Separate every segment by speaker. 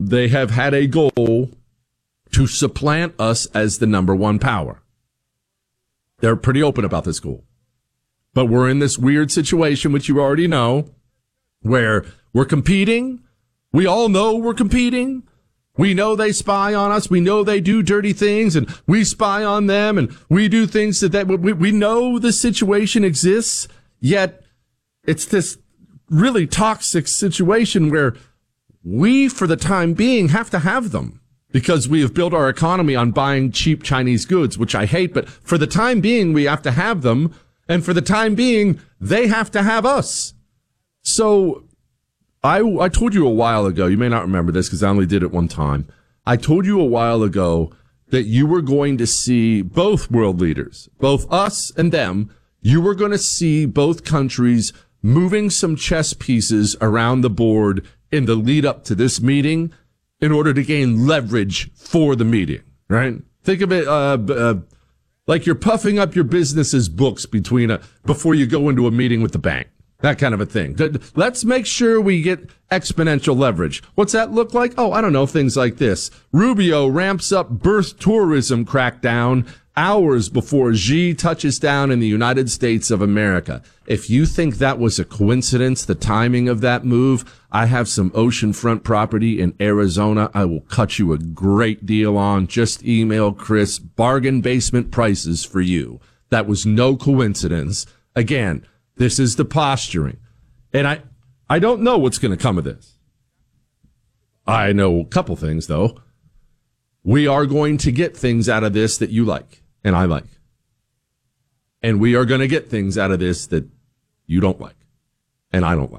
Speaker 1: they have had a goal to supplant us as the number one power. They're pretty open about this goal. But we're in this weird situation, which you already know, where we're competing. We all know we're competing. We know they spy on us. We know they do dirty things, and we spy on them, and we do things that we know the situation exists, yet it's this really toxic situation where we, for the time being, have to have them because we have built our economy on buying cheap Chinese goods, which I hate, but for the time being, we have to have them. And for the time being, they have to have us. So I told you a while ago, you may not remember this because I only did it one time. I told you a while ago that you were going to see both world leaders, both us and them, you were going to see both countries moving some chess pieces around the board in the lead up to this meeting in order to gain leverage for the meeting, right? Think of it, like you're puffing up your business's books before you go into a meeting with the bank. That kind of a thing. Let's make sure we get exponential leverage. What's that look like? Oh, I don't know. Things like this. Rubio ramps up birth tourism crackdown hours before Xi touches down in the United States of America. If you think that was a coincidence, the timing of that move, I have some oceanfront property in Arizona I will cut you a great deal on. Just email Chris, bargain basement prices for you. That was no coincidence. Again, this is the posturing. And I don't know what's going to come of this. I know a couple things, though. We are going to get things out of this that you like and I like. And we are going to get things out of this that you don't like and I don't like.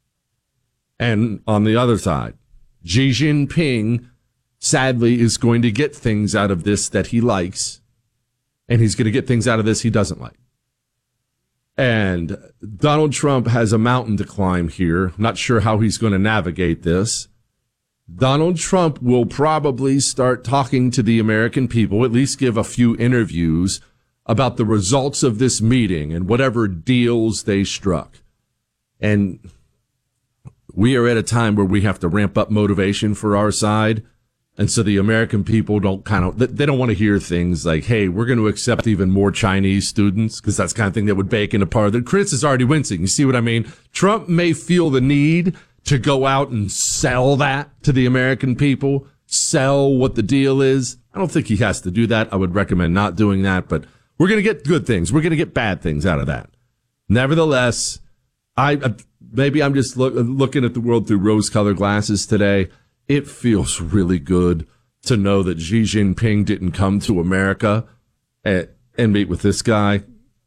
Speaker 1: And on the other side, Xi Jinping, sadly, is going to get things out of this that he likes, and he's going to get things out of this he doesn't like. And Donald Trump has a mountain to climb here. Not sure how he's going to navigate this. Donald Trump will probably start talking to the American people, at least give a few interviews about the results of this meeting and whatever deals they struck. And we are at a time where we have to ramp up motivation for our side. And so the American people they don't want to hear things like, hey, we're going to accept even more Chinese students, because that's the kind of thing that would bake into part of it. Chris is already wincing. You see what I mean? Trump may feel the need to go out and sell that to the American people, sell what the deal is. I don't think he has to do that. I would recommend not doing that, but we're going to get good things. We're going to get bad things out of that. Nevertheless, maybe I'm just looking at the world through rose-colored glasses today. It feels really good to know that Xi Jinping didn't come to America and meet with this guy.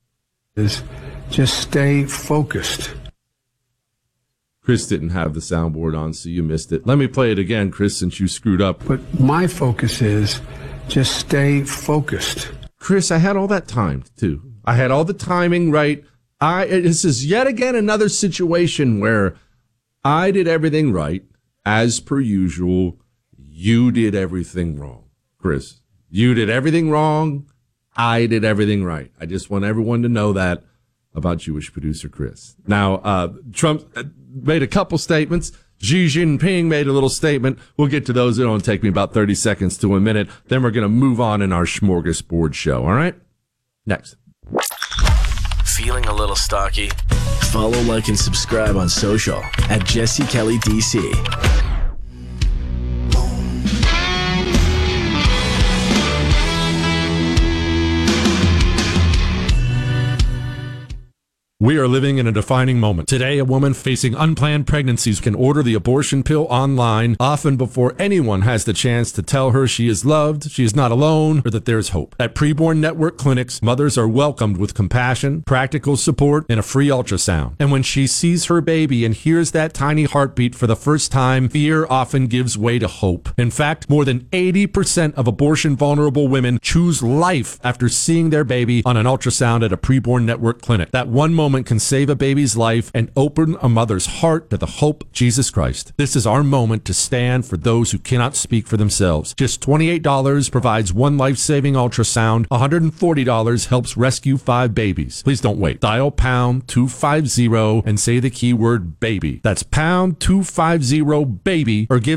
Speaker 2: Just stay focused.
Speaker 1: Chris didn't have the soundboard on, so you missed it. Let me play it again, Chris, since you screwed up.
Speaker 2: But my focus is just stay focused.
Speaker 1: Chris, I had all that timed, too. I had all the timing right. This is yet again another situation where I did everything right. As per usual, you did everything wrong. Chris, you did everything wrong. I did everything right. I just want everyone to know that about Jewish producer Chris. Now, Trump made a couple statements. Xi Jinping made a little statement. We'll get to those. It'll only take me about 30 seconds to a minute. Then we're going to move on in our smorgasbord show. All right? Next.
Speaker 3: Feeling a little stocky? Follow, like, and subscribe on social at Jesse Kelly DC.
Speaker 1: We are living in a defining moment. Today, a woman facing unplanned pregnancies can order the abortion pill online, often before anyone has the chance to tell her she is loved, she is not alone, or that there's hope. At Preborn Network clinics, mothers are welcomed with compassion, practical support, and a free ultrasound. And when she sees her baby and hears that tiny heartbeat for the first time, fear often gives way to hope. In fact, more than 80% of abortion-vulnerable women choose life after seeing their baby on an ultrasound at a Preborn Network clinic. That one moment can save a baby's life and open a mother's heart to the hope of Jesus Christ. This is our moment to stand for those who cannot speak for themselves. Just $28 provides one life-saving ultrasound. $140 helps rescue 5 babies. Please don't wait. Dial pound 250 and say the keyword baby. That's pound 250 baby, or give